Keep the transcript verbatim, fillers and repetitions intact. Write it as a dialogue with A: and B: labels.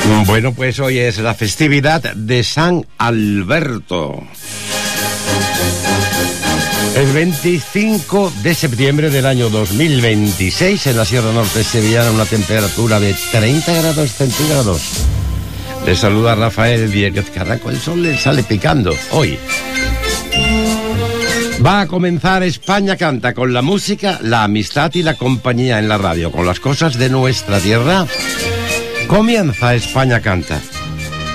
A: Bueno, pues hoy es la festividad de San Alberto. El veinticinco de septiembre del año dos mil veintiséis, en la Sierra Norte sevillana, una temperatura de treinta grados centígrados. Le saluda Rafael Dieguez Carraco. El sol le sale picando hoy. Va a comenzar España Canta, con la música, la amistad y la compañía en la radio, con las cosas de nuestra tierra. Comienza España Canta.